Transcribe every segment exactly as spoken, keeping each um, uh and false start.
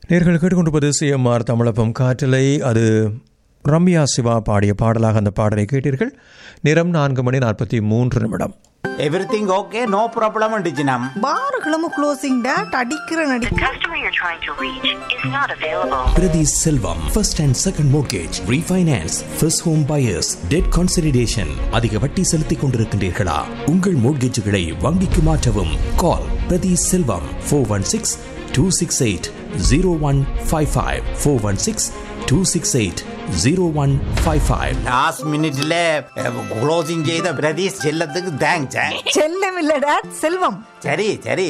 நேர்கள் கேட்டுக்கொண்டிருப்பது சிஎம்ஆர் தமிழப்பம் காற்றலை. அது ரம்யா சிவா பாடிய பாடலாக அந்த பாடலை கேட்டீர்கள். நிறம் நான்கு மணி நாற்பத்தி மூன்று நிமிடம். Everything okay, no problem டிஜினம். பாருகளும் closing date அடிக்கிற நடி. The customer you're trying to reach is not available. Priti Selvam, first and second mortgage, refinance, first home buyers, debt consolidation. அதிக வட்டி செலுத்திக் கொண்டிருக்கின்றீர்களா? உங்கள் மோட்கேஜுகளை வங்கிக்கு மாற்றவும். கால் பிரதி செல்வம் four one six two six eight zero one five five four one six two six eight zero one five five. Last மினிட்ல closing செய்த பிரதீஷ் செல்லத்துக்கு தேங்க்ஸ். செல்லம் இல்ல டேட், செல்வம். சரி சரி.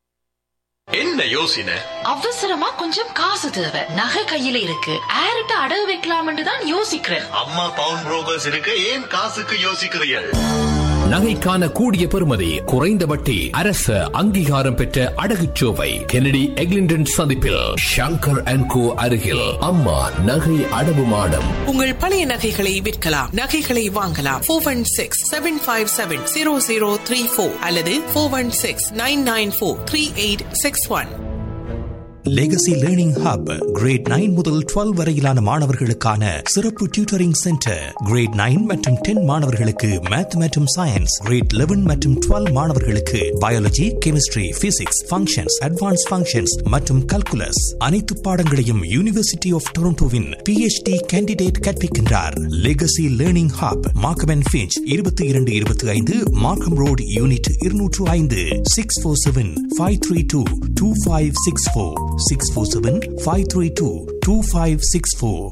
என்ன யோசனை? அவசரமா கொஞ்சம் காசு தேவை, நகை கையில இருக்கு, ஆரிட்ட அடகு வைக்கலாம்னு தான் யோசிக்கிறேன். அம்மா பவுன் புரோக்கர்ஸ் இருக்கு, ஏன் காசுக்கு யோசிக்கிறீர்கள்? நகைக்கான கூடிய பெறுமதி, குறைந்த வட்டி, அரசு அங்கீகாரம் பெற்ற அடகுச்சோவை கெனடி எக்லிண்டன் சந்திப்பில் ஷங்கர் அண்ட் கோ அருகில் அம்மா நகை அடவு மாடம். உங்கள் பழைய நகைகளை விற்கலாம், நகைகளை வாங்கலாம். Four one six seven five seven zero zero three four அல்லது four one six nine nine four three eight six one. Legacy learning hub, great nine முதல் டுவெல்வ் வரையிலான மாணவர்களுக்கான சிறப்பு டியூட்டரிங் சென்டர். கிரேட் நைன் மற்றும் டென் மாணவர்களுக்கு math மற்றும் science, great eleven மற்றும் twelve மாணவர்களுக்கு biology, chemistry, physics, functions, advance functions மற்றும் கால்குலஸ். அனைத்து பாடங்களையும் university of டொரண்டோவின் PhD candidate கற்பிக்கின்றார். Legacy learning hub, Markham and Finch, இருபத்தி இரண்டு இருபத்தி ஐந்து மார்க்கம் ரோடு, யூனிட் இருநூற்று ஐந்து. Six four seven five three two two five six four six four seven five three two two five six four.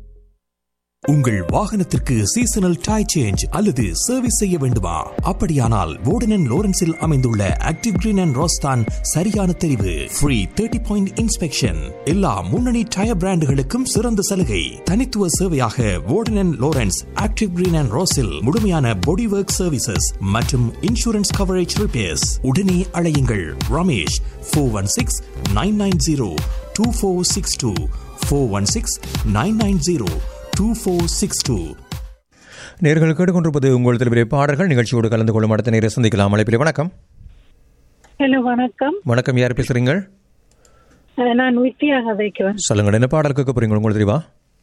உங்கள் வாகனத்திற்கு seasonal tyre change அல்லது சர்வீஸ் செய்ய வேண்டுமா? அப்படியானால் வோர்டன் அண்ட் லோரன்ஸில் அமைந்துள்ள ஆக்டிவ் கிரீன் அண்ட் ரோஸ் தான் சரியான தெரிவு. ஃப்ரீ தேர்ட்டி பாயிண்ட் இன்ஸ்பெக்ஷன், எல்லா முன்னணி டயர் பிராண்டுகளுக்கும் சிறந்த சலுகை. தனித்துவ சேவையாக வோர்டன் and Lawrence active green and ரோஸில் முழுமையான பாடி ஒர்க் சர்வீசஸ் மற்றும் இன்சூரன்ஸ் கவரேஜ் ரிப்பேர்ஸ். உடனே அழையுங்கள் Ramesh four one six nine nine zero two four six two four one six nine nine zero two four six two. நேர்கள் கேட்டுக்கொண்டிருப்பது உங்கள் தலைவரை பாடல்கள். நிகழ்ச்சியோடு கலந்து கொள்ளும் அடுத்த நேரம் சந்திக்கலாம். அழைப்பிலே வணக்கம். ஹலோ, வணக்கம். வணக்கம், யார் பேசுறீங்க? நான் வித்தியாக வைக்கிறேன். சொல்லுங்க, என்ன பாடல் கேட்க போறீங்க? உங்களுக்கு தெரியுமா?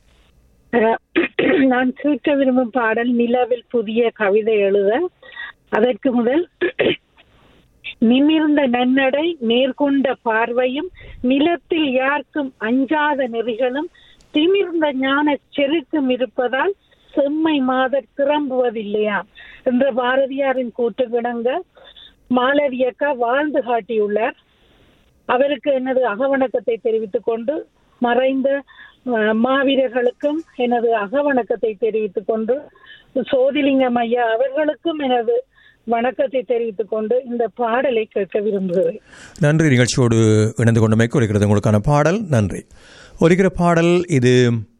நான் கேட்க விரும்பும் பாடல் நிலவில் புதிய கவிதை எழுத. அதற்கு முதல் நிமிர்ந்த நன்னடை, நேர்கொண்ட பார்வையும், நிலத்தில் யாருக்கும் அஞ்சாத நெறிகளும், திமிர்ந்த ஞான செருக்கும் இருப்பதால் செம்மை மாதர் திரும்புவதில்லையா என்ற பாரதியாரின் கூட்டுக்கிணங்க மாலதி அக்கா வாழ்ந்து காட்டியுள்ளார். அவருக்கு எனது அகவணக்கத்தை தெரிவித்துக் கொண்டு, மறைந்த மாவீரர்களுக்கும் எனது அகவணக்கத்தை தெரிவித்துக் கொண்டு, சோதிலிங்கம் ஐயா அவர்களுக்கும் எனது வணக்கத்தை தெரிவித்துக் கொண்டு இந்த பாடலை கேட்க விரும்புகிறேன். நன்றி. நிகழ்ச்சியோடு இணைந்து கொண்டமைக்கு ஒலிக்கிறது உங்களுக்கான பாடல். நன்றி. ஒலிக்கிற பாடல் இது.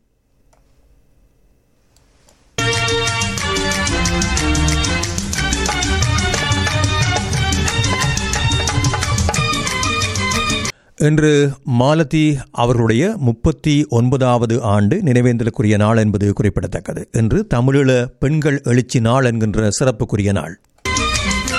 இன்று மாலதி அவர்களுடைய முப்பத்தி ஒன்பதாவது ஆண்டு நினைவேந்தலுக்குரிய நாள் என்பது குறிப்பிடத்தக்கது. இன்று தமிழீழ பெண்கள் எழுச்சி நாள் என்கின்ற சிறப்புக்குரிய நாள்.